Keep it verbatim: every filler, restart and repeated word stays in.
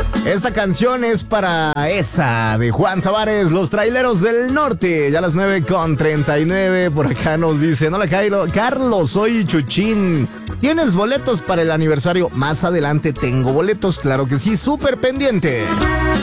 Esta canción es para esa de Juan Tavares, Los Traileros del Norte. Ya a las nueve con treinta y nueve. Por acá nos dice: hola Cairo, Carlos, soy Chuchín. ¿Tienes boletos para el aniversario? Más adelante tengo boletos, claro que sí, súper pendiente.